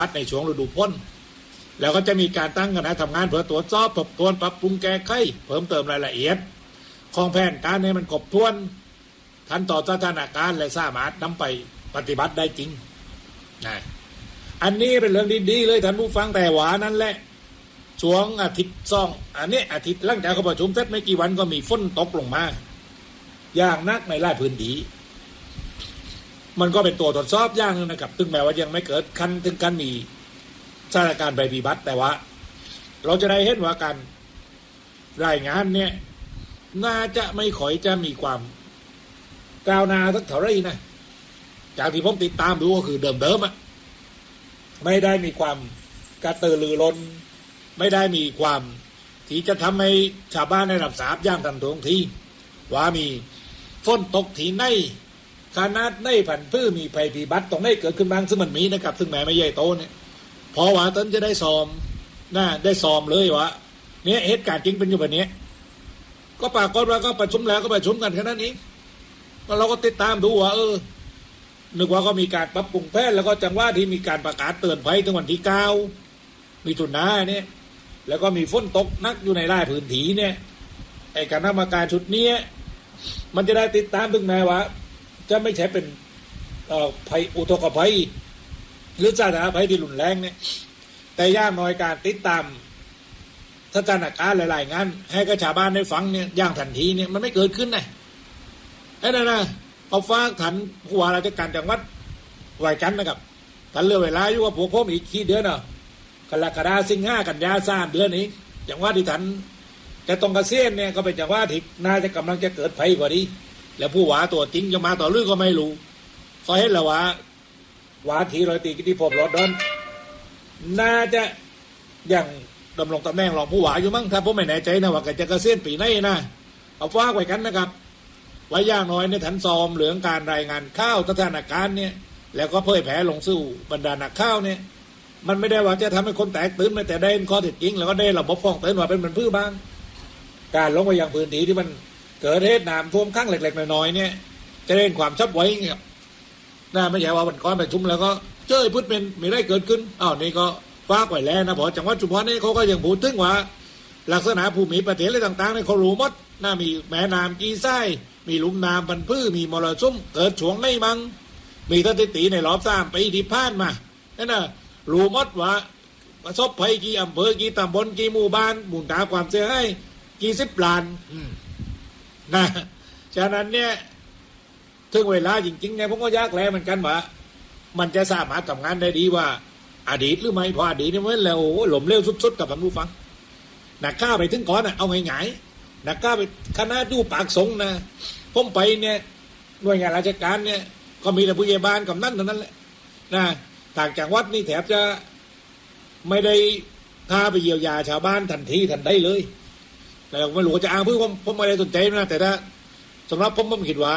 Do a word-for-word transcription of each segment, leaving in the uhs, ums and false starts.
บัติในช่วงฤดูฝนแล้วก็จะมีการตั้งคณะทำงานเพื่อตรวจสอบทบทวนปรับปรุงแก้ไขเพิ่มเติมรายละเอียดของแผนการให้มันครบถ้วนทันต่อสถานการณ์และสามารถนำไปปฏิบัติได้จริงนะอันนี้เป็นเรื่องดีๆเลยท่านผู้ฟังแต่ว่านั้นแหละช่วงอาทิตย์สองอันนี้อาทิตย์หลังจากเขาประชุมเสร็จไม่กี่วันก็มีฝนตกลงมาอย่างนักในหลายพื้นที่มันก็เป็นตัวทดสอบอย่างนึงนะครับถึงแม้ว่ายังไม่เกิดขั้นถึงขั้นมีสถานการณ์ภัยพิบัติแต่ว่าเราจะได้เห็นว่าการรายงานเนี่ยน่าจะไม่ค่อยจะมีความก้าวหน้าสักเท่าไรนะจากที่ผมติดตามดูก็คือเดิมๆอ่ะไม่ได้มีความกระตือรือร้นไม่ได้มีความที่จะทำให้ชาวบ้านได้รับทราบอย่างทันท่วงทีว่ามีฝนตกที่ไหนขนาดไหนผันพืชมีภัยพิบัติตรงไหนเกิดขึ้นบ้างซึ่งมันมีนะครับซึ่งแม้ไม่ใหญ่โตเนี่ยพอว่าต้นจะได้ซ้อมน่าได้ซ้อมเลยวะเนี่ยเหตุการณ์จริงเป็นอยู่แบบนี้ก็ปรากฏว่าก็ประชุมแล้วก็ประชุมกันแค่นั้นเองก็เราก็ติดตามดูว่าเออนึกว่าก็มีการปรับปรุงแผนแล้วก็จังหวะที่มีการประกาศเตือนภัยถึงวันที่เก้ามีถุนนาเนี่ยแล้วก็มีฝนตกนักอยู่ในหลายพื้นที่เนี่ยไอ้คณะกรรมการชุดนี้มันจะได้ติดตามถึงแม้ว่าจะไม่ใช่เป็นเอ่อภัยอุทกภัยหรือสาธารณภัยที่รุนแรงเนี่ยแต่ย่างน้อยการติดตามสถานการณ์หลายๆงานให้กับชาวบ้านได้ฟังเนี่ยอย่างทันทีเนี่ยมันไม่เกิดขึ้นนะไอ้นั่นนะเอาฟ้าถันผู้ว่าราชการจังหวัดไว้กันนะครับทันเลือกเวลาอยู่ว่าพวกผมอีกกี่เดือนเนาะกรกฎาคมสิงหากันยาสามเดือนนี้จังหวัดที่ทันจะตรงกระเซียนเนี่ยก็เป็นจังหวัดที่น่าจะกำลังจะเกิดภัยกว่านี้แล้วผู้ว่าตัวจริงจะมาต่อเรื่องก็ไม่รู้เขาเห็นแล้วว่าว่าทีรอยตีกิติพบรถดอนน่าจะอย่างดำรงตำแหน่งรองผู้ว่าอยู่มั้งถ้าผมไม่แน่ใจนะว่าจะเกษียณปีไหนนะเอาฟ้าไว้กันนะครับไว้อย่างน้อยในฐานซ้อมเหลืองการรายงานข้าวสถานการณ์เนี่ยแล้วก็เผยแผ่ลงสู่บรรดานักข่าวเนี่ยมันไม่ได้ว่าจะทำให้คนแตกตื่นแต่ได้ข้อเท็จจริงแล้วก็ได้ระบบฟ้องเตือนว่าเป็นเหมือนพื้นบ้างการลงไปยังพื้นที่ที่มันเกิดเหตุน้ำท่วมข้างเล็กๆน้อยๆเนี่ยจะได้ความชับไว้เงี้ยน่าไม่ใช่ว่าวันก่อนไปชุมแล้วก็เจ้ยพูดเป็นไม่ได้เกิดขึ้นอ้าวนี่ก็ฟ้าไว้แล้วนะพอจังหวัดชุมพรนี่เขาก็ยังพูดถึงว่าลักษณะภูมิประเทศอะไรต่างๆเนี่ยเขารู้หมดน่ามีแม่น้ำกีไส้มีลุ่มน้ำบรรพืชมีมรสุมเกิดช่วงไหนมั้งมีสถิติในรอบสามปีที่ผ่านมานั่นน่ะรู้หมดว่าประสบภัยกี่อำเภอกี่ตำบลกี่หมู่บ้านมูลค่าความเสียหายกี่สิบล้านนะฉะนั้นเนี่ยถึงเวลาจริงๆเนี่ยผมก็ยากแล้วเหมือนกันว่ามันจะสามารถทำงานได้ดีว่าอดีตหรือไม่เพราะอดีตเนี่ยมันแล้วหล่มเร็วสุดๆกับท่านผู้ฟังนักข่าวไปถึงก่อนนะเอาง่ายๆนักข่าวไปคณะดูปากสงนะผมไปเนี่ยหน่วยงานราชการเนี่ยก็มีแต่ผู้ใหญ่บ้านกับนั่นเท่านั้นแหละนะต่างจังหวัดนี่แถบจะไม่ได้พาไปเยียวยาชาวบ้านทันทีทันได้เลยแต่ไม่รู้จะอ้างเพื่อผมผมไม่ได้สนใจนะแต่ถ้าสำหรับผมผมคิดว่า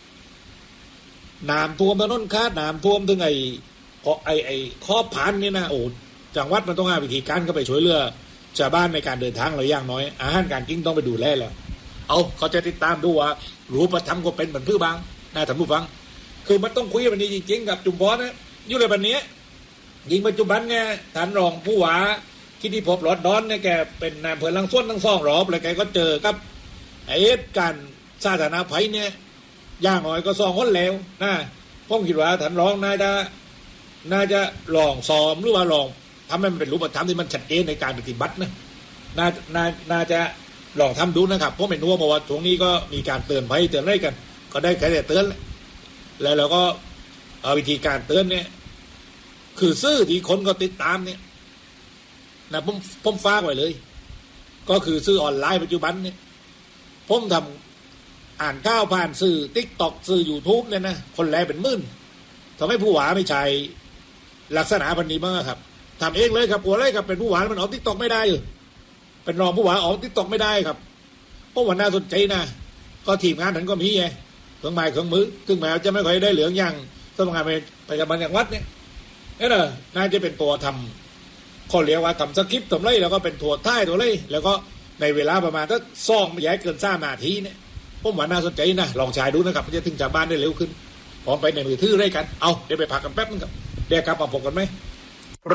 น้ำท่วมถนนคาดน้ำท่วมถึงไอ้ไอ้ไอ้ข้อผ่านนี่นะโอ้จังหวัดมันต้องหาวิธีการเข้าไปช่วยเหลือชาวบ้านในการเดินทางหรืออย่างน้อยอาหารการกินต้องไปดูแลแล้วเอาเขาจะติดตามดูว่ารูปธรรมก็เป็นเหมือนพื้นบางน่าท่านผู้ฟังคือมันต้องคุยกันนี้จริงๆกับจุมพรนะอยู่ในวันนี้ยิงปัจจุบันเนี่ยท่านรองผู้ว่าที่ที่พบรถดอนเนี่ยแกเป็นนายอำเภอลังส้วนทั้งสองรอบเลยแกก็เจอกับไอ้การสาธารณภัยเนี่ยอย่างน้อยก็สองคนแล้วนะผมคิดว่าท่านรองน่าจะน่าจะลองซ้อมหรือว่าลองทำให้มันเป็นรูปธรรมที่มันชัดเจนในการปฏิบัตินะน่าน่าน่าจะลองทำดูนะครับเพราะเป็นนัวบอกว่าตรงนี้ก็มีการเตือนภัยเตือนอะไรกันก็ได้แค่แต่เตือนแล้วเราก็เอาวิธีการเตือนเนี่ยคือซื่อที่คนก็ติดตามเนี่ยนะผมผมฝากไว้เลยก็คือซื้อออนไลน์ปัจจุบันเนี่ยผมทำอ่านข้าวผ่านสื่อติ๊กต็อกสื่อยูทูบเนี่ยนะคนแลเป็นหมื่นทำให้ผู้หวาไม่ใช่ลักษณะพันนี้บ้างครับทำเองเลยครับหัวเลยครับเป็นผู้หวามันออกติ๊กต็อกไม่ได้อยู่เป็นรองผู้หวาออกติ๊กต็อกไม่ได้ครับเพราะว่าน่าสนใจนะก็ทีมงานนั้นก็มีไงเครื่องไม้เครื่องมือถึงแม้จะไม่ค่อยได้เหลืองอย่างสำนักงานไปจับมันอย่างวัดเนี่ยนี่นะน่าจะเป็นตัวทำเขาเรียกว่าทำสคริปต์ทำไรแล้วก็เป็นตัวท้ายตัวไรแล้วก็ในเวลาประมาณถ้าซ่องไม่ใหญ่เกินสามนาทีเนี่ยผมว่าน่าสนใจนะลองใช้ดูนะครับจะถึงจากบ้านได้เร็วขึ้นพร้อมไปในมือถือได้กันเอาเดี๋ยวไปพักกันแป๊บนึงครับเดี๋ยวกลับมาพบกันไหม